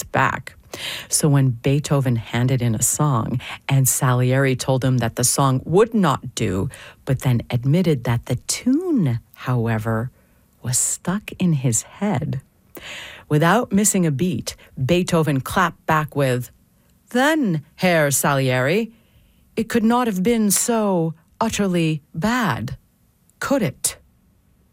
back. So when Beethoven handed in a song and Salieri told him that the song would not do, but then admitted that the tune, however, was stuck in his head, without missing a beat, Beethoven clapped back with, "Then, Herr Salieri, it could not have been so utterly bad, could it?"